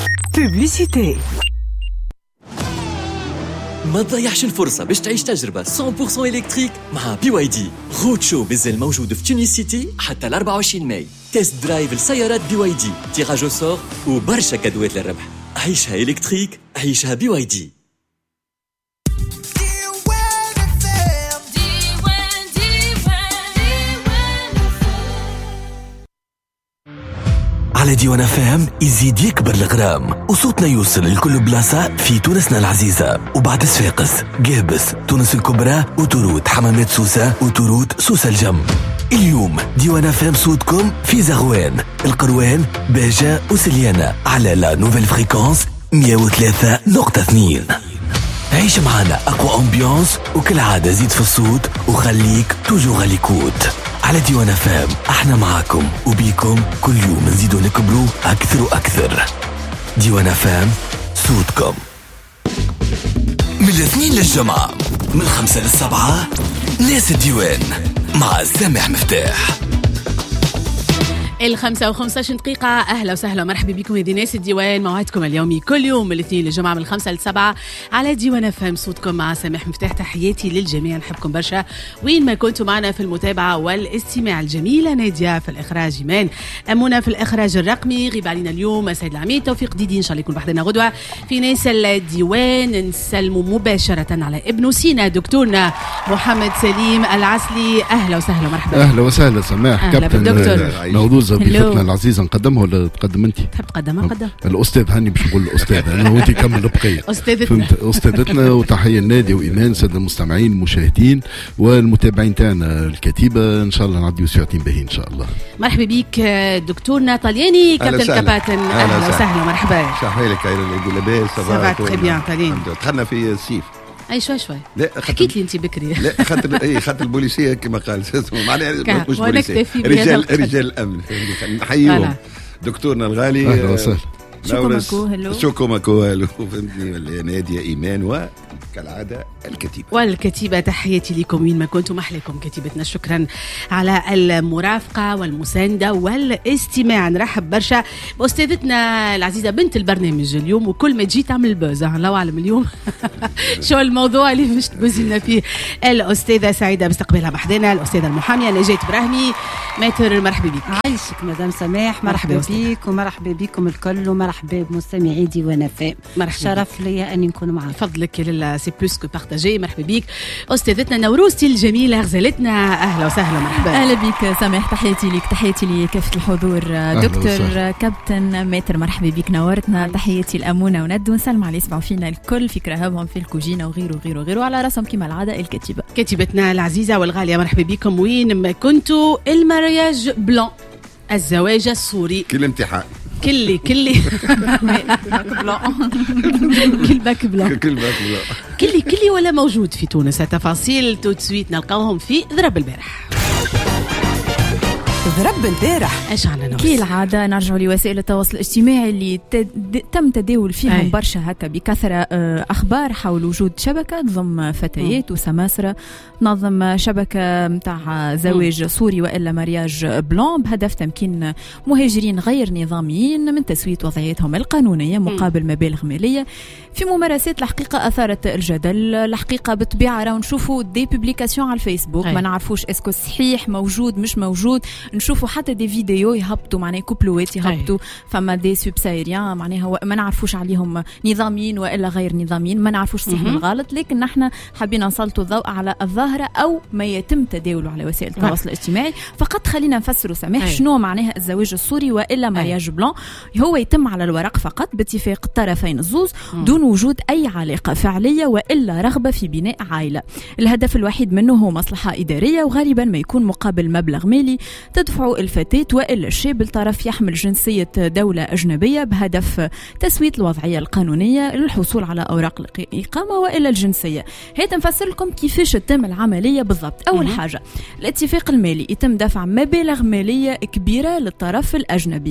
Publicité. ما تضيعش الفرصة باش تعيش تجربة 100% إلكتريك مع BYD. رود شو بالزل موجود في تونس سيتي حتى 24 ماي. تيست درايف لسيارات BYD، تيراج سور وبرشا كادوات للربح. عيشها إلكتريك، عيشها BYD. على ديوان FM يزيد يكبر الغرام وصوتنا يوصل لكل بلاصة في تونسنا العزيزة، وبعد صفاقس، قابس، تونس الكبرى وتروت حمامات سوسة وتروت سوسة الجم. اليوم ديوان FM صوتكم في زغوان، القروان، باجة وسليانة على لا نوفيل فريكونس 103.2. عيش معنا أقوى أمبيانس وكل عادة زيد في الصوت وخليك توجو غاليكوت. على ديوان FM احنا معاكم وبيكم كل يوم نزيدوا نكبروا أكثر وأكثر. ديوان FM صوتكم. من الاثنين للجمعة، من 5 ل7، ناس الديوان مع سامح مفتاح. 5:15 دقيقة. أهلا وسهلا ومرحبا بكم يا ناس الديوان، موعدكم اليومي كل يوم من الاثنين للجمعة من 5 ل7 على ديوان FM صوتكم مع سامح مفتاح. تحياتي للجميع، نحبكم برشا وين ما كنتوا معنا في المتابعة والاستماع. الجميلة نادية في الإخراج، إيمان أمونة في الإخراج الرقمي. غيب علينا اليوم سيد العميد توفيق ديدي، إن شاء الله يكون بحضرنا غدوة في ناس الديوان. نسلموا مباشرة على ابن سينا دكتورنا محمد سليم العسلي. أهلا وسهلا ومرحبا. أهلا وسهلا سماح. أهلا بالدكتور. موضوع ضيفتنا العزيزة نقدمها ولا تقدم انت؟ تحب تقدمها؟ قدم الأستاذ هاني، باش نقول الأستاذ أنا وانت كمل بقية أستاذتنا. وتحية النادي وإيمان سادة المستمعين المشاهدين والمتابعين تاعنا الكتيبة. إن شاء الله نعديو ساعتين باهين إن شاء الله. مرحبا بيك دكتورنا طلياني كابتن كاباتن. أهلا وسهلا مرحبا. شحالك عيلة لاباس؟ سافا تري بيان طلياني. دخلنا في الصيف. اي شوي لا حكيت لي انت بكري. لا خاطر البوليسيه كما قال معناها مش بوليسيه، رجال الامن نحييهم. دكتورنا الغالي اهلا وسهلا. شكو ماكو هلو فهمتني. نادية إيمان وكالعادة الكتيبة والكتيبة. تحياتي لكم وين ما كنتم، أحليكم كتيبتنا. شكرا على المرافقة والمساندة والاستماع. نرحب برشا بأستاذتنا العزيزة بنت البرنامج اليوم، وكل ما تجي تعمل بوز. الله أعلم اليوم شو الموضوع اللي مش تبوزي لنا فيه. الأستاذة سعيدة باستقبالها بحدنا، الأستاذة المحامية نجاة براهمي. ماتر مرحبا بك. عايشك مدام سماح. مرحبا بك ومرحبا بكم الكل ومرحبا بمستمعي ديوان FM. شرف لي أن نكون معكم. فضلك لله، سي بلوس كو بارتاجي. مرحبا بك أستاذتنا نوروزتي الجميلة غزالتنا. أهلا وسهلا مرحبا. أهلا بك سامح. تحياتي لك، تحياتي لكافة الحضور. دكتور كابتن ماتر مرحبا بك، نورتنا. تحياتي الأمونة وند، ونسلم على يسمعوا فينا الكل في كرهبهم في الكوجينة وغيره وغيره وغيره، على راسهم كما العادة الكتيبة كتيبتنا العزيزة والغالية. مرحبا بكم وين ما كنتوا. المارياج بلان، الزواج السوري، كل امتحان كل باك بلان كل ولا موجود في تونس. تفاصيل تو تسويت نلقاوهم في ضرب البارح. ضرب البارح ايش عنا كي العاده نرجعوا لوسائل التواصل الاجتماعي اللي تم تداول فيهم برشا هكا بكثره اخبار حول وجود شبكه تضم فتيات وسماسره، تنظم شبكه متاع زواج سوري والا مارياج بلان بهدف تمكين مهاجرين غير نظاميين من تسويه وضعيتهم القانونيه مقابل مبالغ ماليه في ممارسات الحقيقه اثارت الجدل. الحقيقه بالطبيعه راهو نشوفوا دي بوبليكاسيون على الفيسبوك، ما نعرفوش اسكو صحيح موجود مش موجود. نشوفوا حتى دي فيديو يهبطوا معناها كوبلوات يهبطوا، فما دي سوبسايريان معناها ما نعرفوش عليهم نظاميين والا غير نظاميين، ما نعرفوش صحيح من غلط. لكن نحن حابين نسلطوا الضوء على الظاهره او ما يتم تداوله على وسائل التواصل الاجتماعي. فقط خلينا نفسروا سماح شنو معناها الزواج السوري والا مارياج بلان. هو يتم على الورق فقط باتفاق الطرفين الزوز دون وجود اي علاقه فعليه والا رغبه في بناء عائله. الهدف الوحيد منه هو مصلحه اداريه، وغالبا ما يكون مقابل مبلغ مالي تدفع الفتاة وإلا الشاب الطرف يحمل جنسية دولة أجنبية بهدف تسوية الوضعية القانونية للحصول على أوراق الإقامة وإلا الجنسية. هيدا نفسر لكم كيفاش تتم العملية بالضبط. أول حاجة الاتفاق المالي، يتم دفع مبالغ مالية كبيرة للطرف الأجنبي.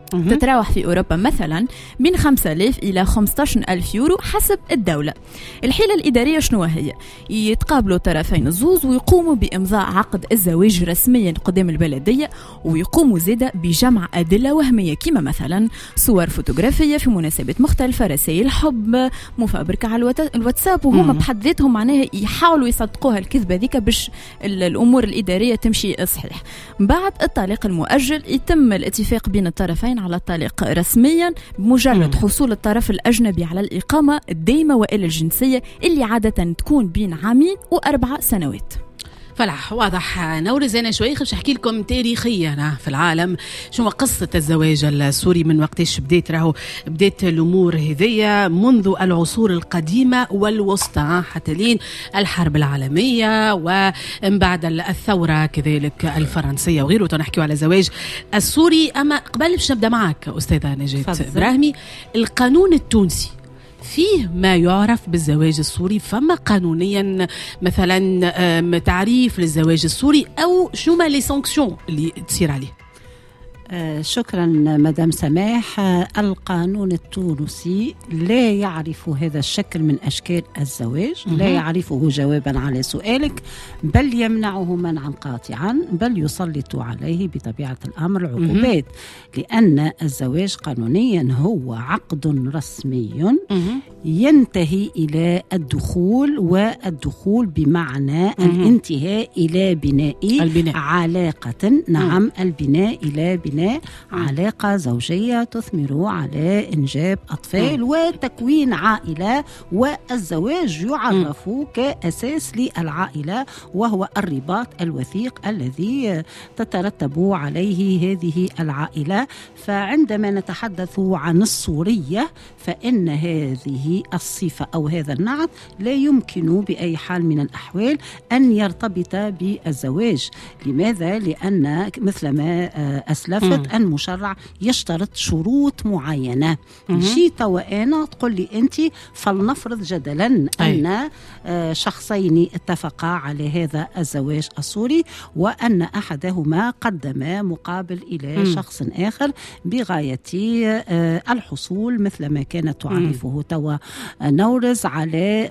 تتراوح في أوروبا مثلا من 5000 إلى 15,000 يورو حسب الدولة. الحيلة الإدارية شنو هي؟ يتقابلوا طرفين الزوز ويقوموا بإمضاء عقد الزواج رسميا قدام البلدية، ويقوموا زيادة بجمع أدلة وهمية كما مثلا صور فوتوغرافية في مناسبات مختلفة، رسائل حب مفبركة على الواتساب، وهم بحد ذاتهم معناها يحاولوا يصدقوها الكذبة ذيك باش الأمور الإدارية تمشي صحيح. بعد الطلاق المؤجل يتم الاتفاق بين الطرفين على الطلاق رسميا بمجرد حصول الطرف الأجنبي على الإقامة الدائمة وإلى الجنسية اللي عادة تكون بين 2 و4 سنوات. فلاح واضح. نورز أنا شوي خش أحكي لكم تاريخيا في العالم شو قصة الزواج السوري من وقتش بديت الأمور هذية منذ العصور القديمة والوسطى حتى لين الحرب العالمية ومن بعد الثورة كذلك الفرنسية وغيره. نحكي على الزواج السوري. أما قبل باش نبدأ معك أستاذة نجاة إبراهيمي، القانون التونسي فيه ما يعرف بالزواج السوري؟ فما قانونيا مثلا تعريف للزواج السوري أو شنو ما لي سانكسيون اللي تصير عليه؟ شكرا مدام سماح. القانون التونسي لا يعرف هذا الشكل من أشكال الزواج، لا يعرفه جوابا على سؤالك، بل يمنعه منعا قاطعا، بل يسلط عليه بطبيعة الأمر عقوبات، لأن الزواج قانونيا هو عقد رسمي ينتهي إلى الدخول، والدخول بمعنى الانتهاء إلى بناء علاقة. نعم، البناء إلى بناء علاقة زوجية تثمر على إنجاب أطفال وتكوين عائلة. والزواج يعرف كأساس للعائلة، وهو الرباط الوثيق الذي تترتب عليه هذه العائلة. فعندما نتحدث عن السورية فإن هذه الصفة أو هذا النعت لا يمكن بأي حال من الأحوال أن يرتبط بالزواج. لماذا؟ لأن مثل ما أسلفت المشرع يشترط شروط معينة. شي توأنا تقول لي أنت فلنفرض جدلا أن شخصين اتفقا على هذا الزواج السوري، وأن أحدهما قدم مقابل إلى شخص آخر بغاية الحصول مثل ما كانت تعرفه توا نورز على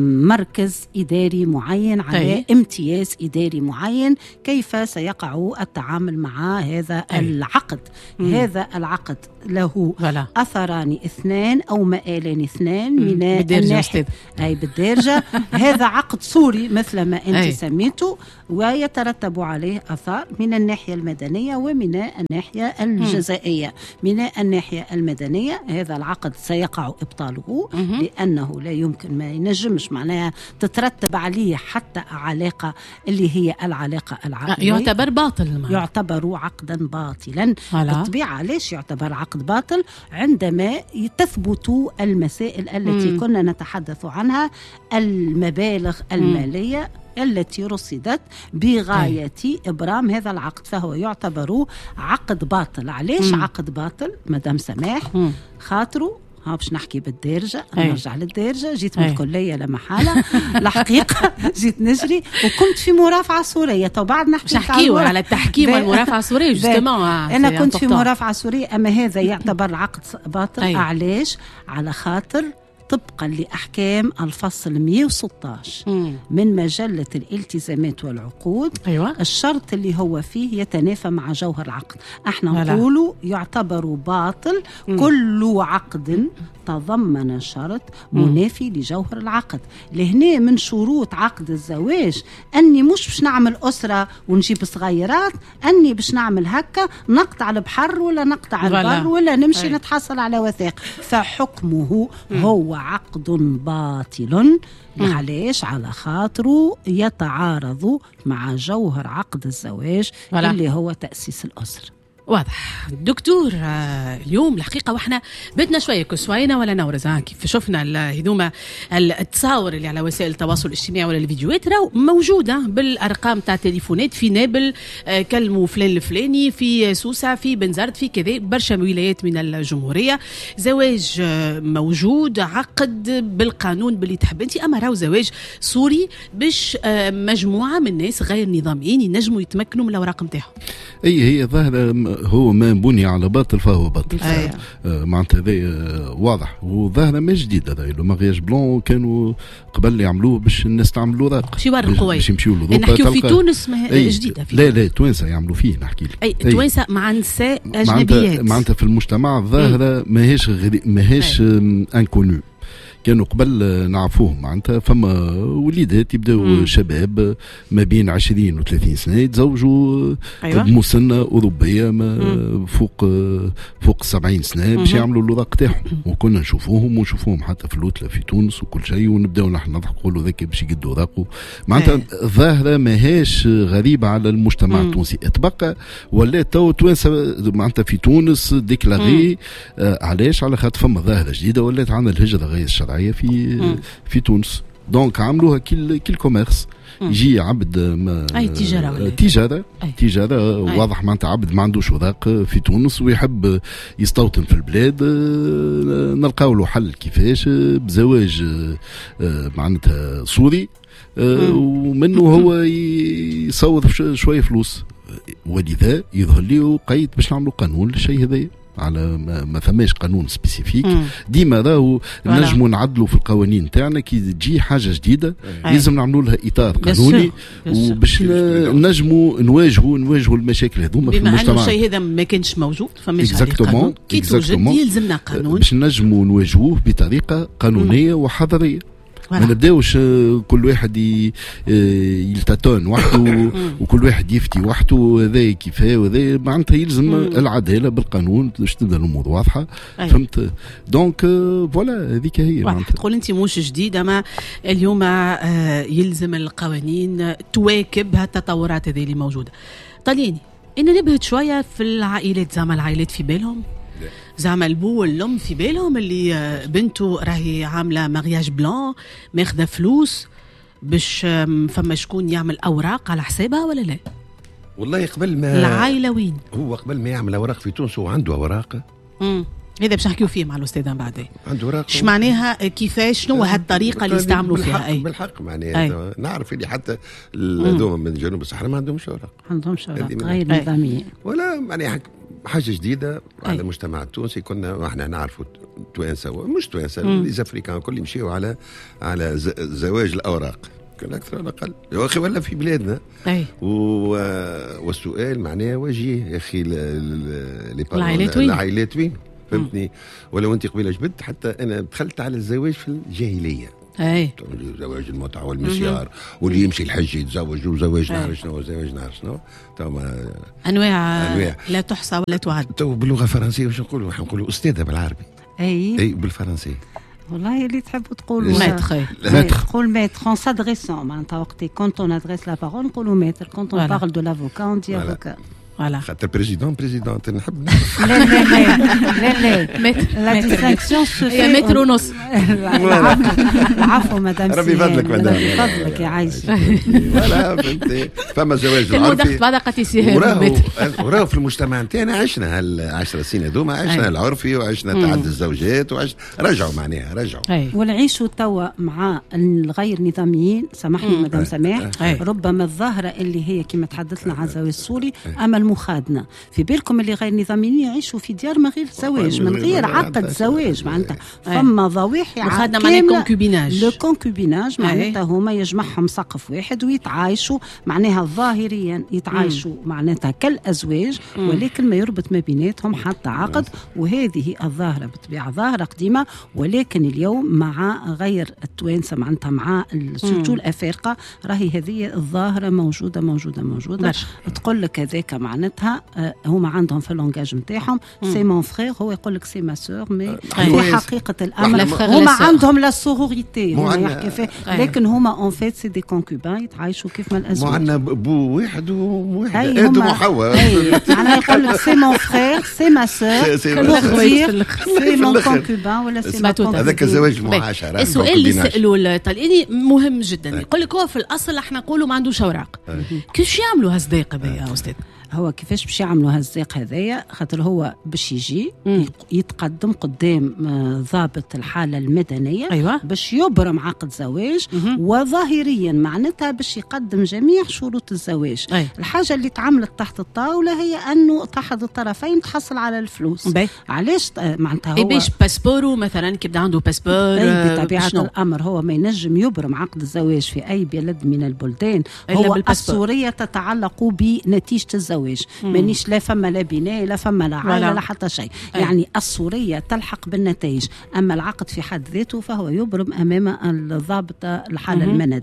مركز إداري معين، على امتياز إداري معين. كيف سيقع التعامل مع هذا العقد؟ هذا العقد له أثران 2 أو مآلان 2 من الناحية بالدرجة. هذا عقد سوري مثل ما أنت سميته، ويترتب عليه أثار من الناحية المدنية ومن الناحية الجزائية. من الناحية المدنية هذا العقد سيقع إبطاله، لأنه لا يمكن، ما ينجمش معناها تترتب عليه حتى علاقة اللي هي العلاقة العقدية. يعتبر باطل، يعتبر عقدا باطلا بالطبيعة. ليش يعتبر عقد باطل؟ عندما تثبت المسائل التي كنا نتحدث عنها، المبالغ المالية التي رصدت بغاية إبرام هذا العقد، فهو يعتبر عقد باطل. علاش عقد باطل مدام سماح؟ خاطره باش نحكي بالدارجة، نرجع للدارجة. جيت من الكلية لمحالة الحقيقة جيت نجري وكنت في مرافعة سورية. تو بعد نحكي على التحكيم والمرافعة السورية جستمون. أنا كنت في مرافعة سورية، أما هذا يعتبر عقد باطل. علاش؟ على خاطر طبقا لأحكام الفصل 116 من مجلة الالتزامات والعقود، الشرط اللي هو فيه يتنافى مع جوهر العقد. احنا نقوله يعتبر باطل كل عقد تضمن شرط منافي لجوهر العقد. لهنا من شروط عقد الزواج أني مش باش نعمل أسرة ونجيب صغيرات، أني باش نعمل هكا نقطع البحر ولا نقطع البر ولا نمشي نتحصل على وثائق. فحكمه هو عقد باطل. علاش؟ على خاطره يتعارض مع جوهر عقد الزواج اللي هو تأسيس الأسرة. واضح. دكتور، اليوم الحقيقة واحنا بدنا شوية كسوينا ولا نورز كيف شفنا هذوما التصاور اللي على وسائل التواصل الاجتماعي ولا الفيديوهات راهو موجودة بالأرقام تاع تليفونات في نابل، كلموا فلان الفلاني، في سوسة، في بنزرت، في كذا برشا ولايات من الجمهورية. زواج موجود، عقد بالقانون باللي تحب انت. اما راهو زواج سوري باش مجموعة من الناس غير نظاميين ينجموا يتمكنوا من الأوراق نتاعهم. هي ظاهرة هو ما بني على باطل فهو باطل. معناتها هذا واضح. وظاهرة ما جديد هذا لو مارياج بلون كانوا قبل يعملوه باش الناس تعمل الوراق باش يمشيو لأوروبا. نحكيو في تونس جديدة فيه. لا توانسة يعملوا فيه نحكي لك. توانسة مع نساء أجنبيات معناتها في المجتمع الظاهرة ماهيش انكونو. كانوا قبل نعرفوهم معناتها فما وليدات يبداو شباب ما بين 20 و30 سنة يتزوجوا بمسنة أوروبية فوق 70 سنة باش يعملوا الوراق تاعهم. وكنا نشوفوهم حتى في الوتلة في تونس وكل شيء ونبداو نحن نضحكوا نقولوا ذاك باش يقدوا وراقه. معناتها الظاهرة ماهيش غريبة على المجتمع التونسي. تبقى ولا تو توانسة معناتها في تونس ديكلاري علاش على خاطر فما ظاهرة جديدة ولات عندنا الهجرة غير الشرعية في تونس. دونك عملوها كل كوميرس. يجي عبد تجارة واضح معناتها عبد ما عندوش وراق في تونس ويحب يستوطن في البلاد. نلقاو له حل كيفاش بزواج معناتها سوري ومنه هو يصوت شوية فلوس. ولذا يظهر لي قيد باش نعملوا قانون للشيء هذا على ما ثماش قانون سبيسيفيك. ديما راهو نجموا نعدلوا في القوانين تاعنا كي تجي حاجه جديده لازم نعملوا لها اطار قانوني وباش نجموا نواجهوا المشاكل هذوما في المجتمع. بما انه الشيء هذا ما كانش موجود فماش قانون كي توجد يلزمنا قانون باش نجموا نواجهوه بطريقه قانونيه وحضريه. ما نبداوش كل واحد يلتاتون وحده وكل واحد يفتي وحده هذا كيفاه وهذا معناتها يلزم العداله بالقانون باش تبدا الامور واضحه. فهمت؟ دونك فوالا هذيك هي معناتها تقول انت مش جديده ما اليوم يلزم القوانين تواكب هالتطورات هذه اللي موجوده. طليني ان نبهت شويه في العائلات زعما العائلات في بالهم زعما البو والام في بالهم اللي بنته راهي عامله مارياج بلان ماخذه فلوس باش فما شكون يعمل اوراق على حسابها ولا لا؟ والله قبل ما العائله وين هو قبل ما يعمل اوراق في تونس هو عنده اوراق. هذا باش نحكيو فيه مع الاستاذ بعدين. عنده اوراق ايش معناها كيفاش شنو هالطريقه اللي يستعملوا فيها؟ بالحق معناها نعرف اللي حتى هذوما من جنوب الصحراء ما عندهمش اوراق. غير نظاميين ولا معناها حاجه جديده على المجتمع التونسي. كنا احنا نعرفوا توانسه مش توانسه الافريكان كل يمشيوا على زواج الاوراق كان اكثر ولا اقل يا اخي ولا في بلادنا. والسؤال معناه وجيه يا اخي العائلات وين فهمتني. ولو انت قبيله جبت حتى انا دخلت على الزواج في الجاهليه. زواج المتعه والمسيار واللي يمشي الحج يتزوج وزواج نعرف شنو زواج نعرف شنو انواع لا تحصى ولا تعد. تو باللغه الفرنسيه واش نقولوا استاذه بالعربي. اي بالفرنسي والله اللي تحبوا تقولوا ماتر تقول ماتر اون سادريسون معناتها وقت كونت اون ادريس لا بارول نقولوا ماتر كونت اون بارل دو لافوكا اون دي افوكا. Voilà. خاطر بريزيدونت نحب لا لا ديستانكسيون سو في متر ونص. العفو مدام ربي يفضلك مدام فضلك يا عايش. ولا فهمتي فما زواج العرفي بعد قتيسيه وراه في المجتمع نتاعنا عشنا هال10 سنين هذوما عشنا العرفي وعشنا تعدد الزوجات رجعوا معناها رجعوا ونعيشوا توا مع الغير نظاميين. سامحني مدام سماح ربما الظاهره اللي هي كما تحدثنا عن الزواج السوري اما المخادنة في بالكم اللي غير نظاميين يعيشوا في ديار من غير زواج من غير عقد زواج معناتها فما ضواحي مخادنة معناها كونكوبيناج. لو كونكوبيناج معناتها هما يجمعهم سقف واحد ويتعايشوا معناها ظاهريا يتعايشوا معناتها كالأزواج ولكن ما يربط ما بيناتهم حتى عقد. وهذه الظاهرة بطبيعة ظاهرة قديمة ولكن اليوم مع غير التوانسة معناتها مع السجول الأفارقة راهي هذه الظاهرة موجودة تقول لك هذاك معناتها هما عندهم في اللونجاج نتاعهم سي مون فرير هو يقول لك سي ما سور مي في حقيقة الأمر هما عندهم لا سوروريتي هما يحكي فيه لكن هما اون فيت سي دي كونكوبان يتعايشوا كيف ما الأزواج. معنا بو واحد وواحد آدم وحواء معناها يقول لك سي مون فرير سي ما سور سي مون كونكوبان ولا سي ما كونكوبان. هذاك الزواج المعاشرة. السؤال اللي سألوا الطلياني مهم جدا يقول لك هو في الأصل احنا نقولوا ما عندوش أوراق كيفاش يعملوا هالصداقة يا أستاذ؟ هو كيفاش باش يعملوا هالزيق هذايا؟ خاطر هو باش يجي يتقدم قدام ضابط الحالة المدنية. أيوة. باش يبرم عقد زواج وظاهريا معناتها باش يقدم جميع شروط الزواج. الحاجة اللي تعملت تحت الطاولة هي أنه أحد الطرفين تحصل على الفلوس. علاش معناتها هو باش باسبورو مثلا كيبدا عنده باسبور بطبيعة الأمر هو ما ينجم يبرم عقد الزواج في أي بلد من البلدان. هو الصورية تتعلق بنتيجة الزواج، مانيش لا فما لا بناء لا فما لا عائلة لا حتى شيء. يعني الصورية تلحق بالنتائج، أما العقد في حد ذاته فهو يبرم أمام الضابط الحالة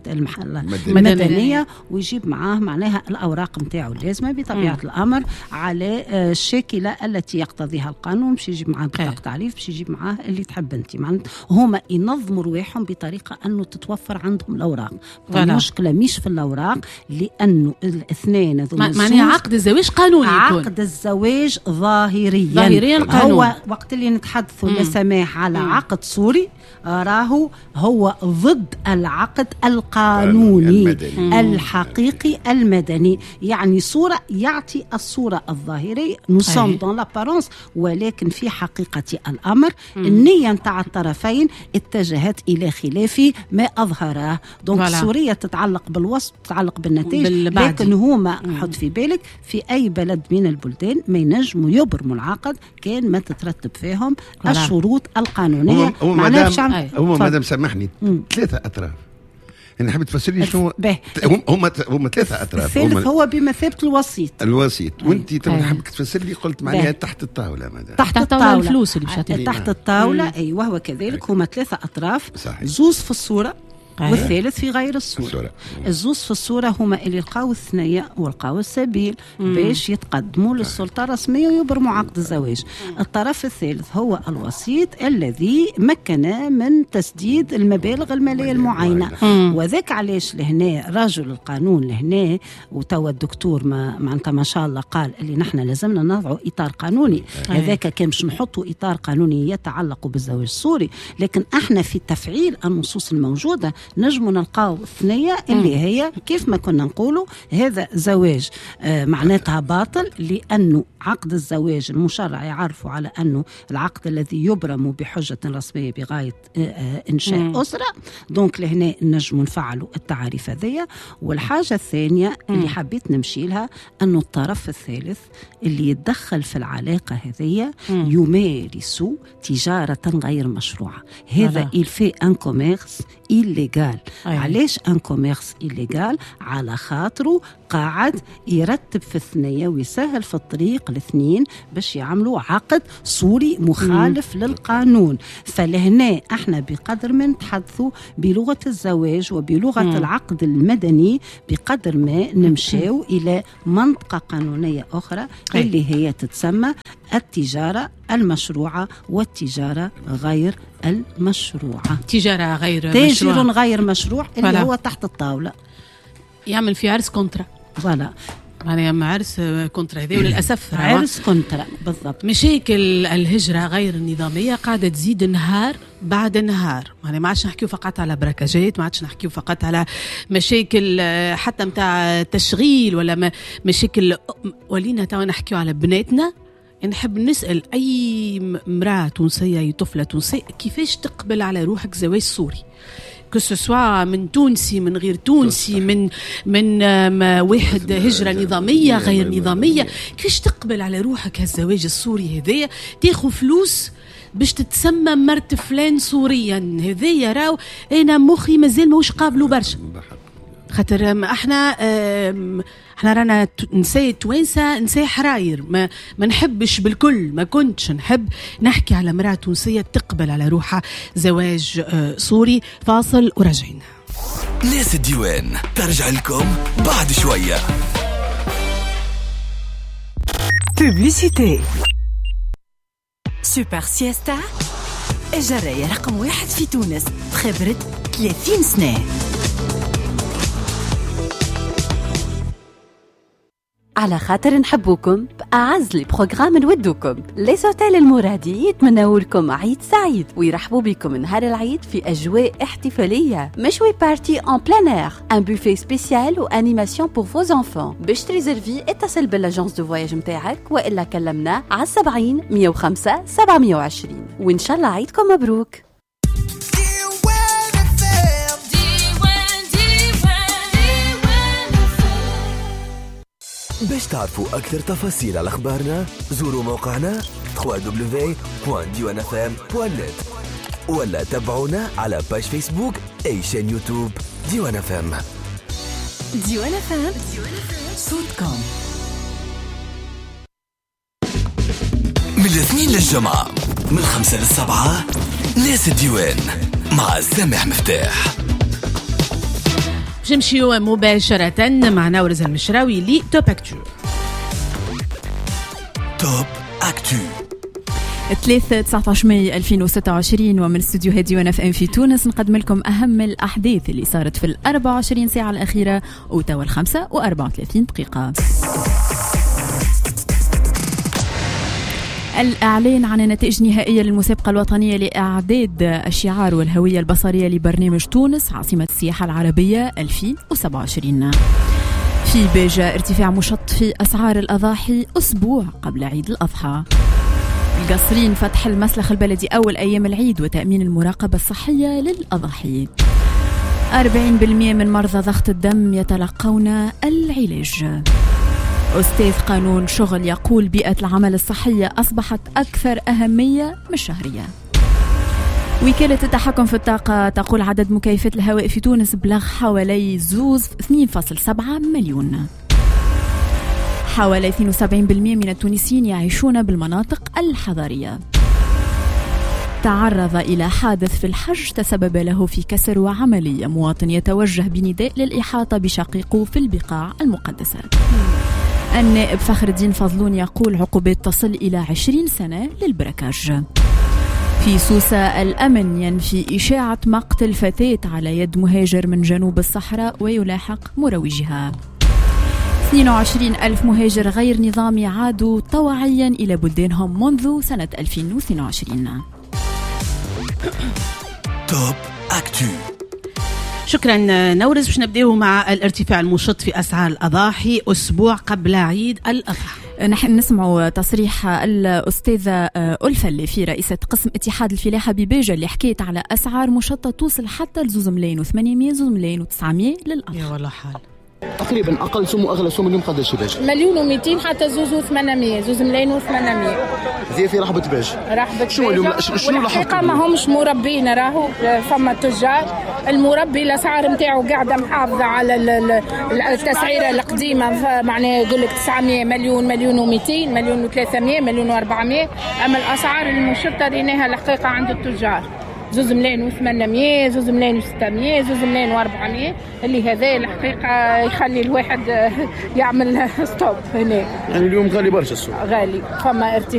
المدنية ويجيب معاه معناها الأوراق متاعه اللازمة بطبيعة الأمر على الشاكلة التي يقتضيها القانون. باش يجيب معاه بطاقة تعريف، باش يجيب معاه اللي تحب انت. هما ينظموا رواحهم بطريقة أنه تتوفر عندهم الأوراق. المشكلة مش في الأوراق، لأنه الاثنين معناها عقد الزواج قانوني. عقد الزواج ظاهريا قانوني. هو وقت اللي نتحدثوا لسماح على عقد صوري راهو هو ضد العقد القانوني الحقيقي المدني. يعني صورة يعطي الصورة الظاهرية نسوم دون لابارونس، ولكن في حقيقة الأمر النية نتاع الطرفين اتجهت إلى خلاف ما أظهره. دونك الصورية تتعلق بالوصف، تتعلق بالنتائج، لكن هما حط في بالك في أي بلد من البلدان ما ينجموا يبرموا العقد كان ما تترتب فيهم الشروط القانونية. هو مادام سامحني 3 أطراف. أنا حبيت تفسر لي شنو هم 3 أطراف. الثالث هو بمثابة الوسيط. وانت حبيت تفسر لي قلت معناها تحت الطاولة. تحت الطاولة الفلوس اللي تحت الطاولة. أيوة هو كذلك. هما 3 أطراف، زوز في الصورة والثالث في غير الصورة. الزوز في الصورة هما اللي لقاو الثنية ولقاو السبيل باش يتقدموا للسلطة الرسمية ويبرموا عقد الزواج. الطرف الثالث هو الوسيط الذي مكن من تسديد المبالغ المالية المعينة. وذاك علاش لهنا رجل القانون لهنا وتوا الدكتور ما شاء الله قال اللي نحن لازمنا نضعوا إطار قانوني. هذاك كان باش نحطوا إطار قانوني يتعلق بالزواج السوري، لكن احنا في تفعيل النصوص الموجودة نجموا نلقاو الثنية اللي هي كيف ما كنا نقولوا هذا زواج معناتها باطل، لأنه عقد الزواج المشرع يعرفوا على أنه العقد الذي يبرم بحجة رسمية بغاية إنشاء أسرة. دونك لهنا نجموا نفعلوا التعريف هذية. والحاجة الثانية اللي حبيت نمشي لها أنه الطرف الثالث اللي يتدخل في العلاقة هذية يمارس تجارة غير مشروعة. هذا الفي ان كوميرس إليغال. علاش ان كوميرس إليغال؟ على خاطره قاعد يرتب في الثنية ويسهل في الطريق الاثنين باش يعملوا عقد صوري مخالف للقانون. فلهنا احنا بقدر ما نتحدثوا بلغة الزواج وبلغة العقد المدني بقدر ما نمشيو إلى منطقة قانونية أخرى اللي هي تتسمى التجارة المشروعة والتجارة غير المشروعة. تجارة غير تاجر غير مشروع اللي هو تحت الطاولة يعمل في عرس كونترا. يعني عرس كونترا هذه وللأسف عرس كونترا بالضبط. مشاكل الهجرة غير النظامية قاعدة تزيد نهار بعد نهار. يعني ما عادش نحكيو فقط على بركاجات، ما عادش نحكيو فقط على مشاكل حتى متاع تشغيل ولا مشاكل، ولينا توا نحكيو على بناتنا. نحب نسأل أي امرأة تونسية أي طفلة تونسية كيفاش تقبل على روحك زواج سوري، كسوا من تونسي من غير تونسي من واحد هجرة نظامية غير نظامية، كيفاش تقبل على روحك هالزواج السوري هذايا؟ تاخذ فلوس باش تتسمى مرت فلان سوريا. هذايا راو أنا مخي مازال موش قابلوا برشا، خاطر احنا رانا نساء توانسة نساء حراير، ما نحبش بالكل، ما كنتش نحب نحكي على امرأة تونسية تقبل على روحها زواج سوري. فاصل ورجعين. ناس الديوان ترجع لكم بعد شوية. بوبليسيتي. سوبر سيستا الجراية رقم 1 في تونس، خبرة 30 سنة. على خاطر نحبوكم بأعز لي بروغرام نودوكم. لي سوتيل المرادي يتمنوا لكم عيد سعيد ويرحبوا بكم نهار العيد في أجواء احتفالية. مشوي بارتي ان بلان اير، ان بوفيه سبيسيال وانيماسيون بور فوز انفون. باش تريزرفي اتصل بالاجونس دو فواياج متاعك والا كلمنا على 70 105 720 وإن شاء الله عيدكم مبروك. باش تعرفوا أكثر تفاصيل على أخبارنا زوروا موقعنا www.diwanfm.net ولا تابعونا على باج فيسبوك أي شان يوتيوب ديوان اف ام. ديوان اف ام صوتكم. من الاثنين للجمعة من 5 ل7 ناس الديوان مع سامح مفتاح. نمشيو مباشرة مع نورز المشراوي لي توب اكتو. توب اكتو 3/19 ماي 2026 ومن استوديو ديوان اف ام في تونس نقدم لكم أهم الأحداث اللي صارت في 24 ساعة الأخيرة وتوا 5:34 دقيقة. الإعلان عن النتائج النهائية للمسابقة الوطنية لإعداد الشعار والهوية البصرية لبرنامج تونس عاصمة السياحة العربية 2027. في بيجا ارتفاع مشط في أسعار الأضاحي أسبوع قبل عيد الأضحى. القصرين فتح المسلخ البلدي أول أيام العيد وتأمين المراقبة الصحية للأضاحي. 40% من مرضى ضغط الدم يتلقون العلاج. أستاذ قانون شغل يقول بيئة العمل الصحية أصبحت أكثر أهمية من الشهرية. وكالة التحكم في الطاقة تقول عدد مكيفات الهواء في تونس بلغ حوالي 2.7 مليون. حوالي 72% من التونسيين يعيشون بالمناطق الحضرية. تعرض إلى حادث في الحج تسبب له في كسر وعملية. مواطن يتوجه بنداء للإحاطة بشقيقه في البقاع المقدسة. النائب فخر الدين فضلون يقول عقوبات تصل إلى 20 سنة للبركاج. في سوسة الأمن ينفي إشاعة مقتل فتاة على يد مهاجر من جنوب الصحراء ويلاحق مروجها. 22,000 مهاجر غير نظامي عادوا طوعيا إلى بلدانهم منذ سنة 2022. توب اكتو. شكرا نورز. باش نبداو مع الارتفاع المشط في أسعار الأضاحي أسبوع قبل عيد الأضحى. نحن نسمع تصريح الأستاذة ألفة في رئيسة قسم اتحاد الفلاحة ببيجة اللي حكيت على أسعار مشطة توصل حتى ل2,800 2,900 للأضحى. يا والله حال تقريبا اقل سوم واغلى سوم اليوم قداش باش 1,200,000 حتى 2,800 2,800 زي في رحبة باش شنو اليوم الحقيقه ما همش مربين راهو فما تجار المربي الاسعار نتاعو قاعده محافظه على التسعيره القديمه معناها يقول لك 900 مليون 1,200,000 1,300,000 1,400,000 اما الاسعار المشطه ريناها الحقيقه عند التجار 2,800 2,600 2,400 اللي هذا الحقيقة يخلي الواحد يعمل ستوب هنا. يعني اليوم غالي برشا السوق. غالي فما ارتفاع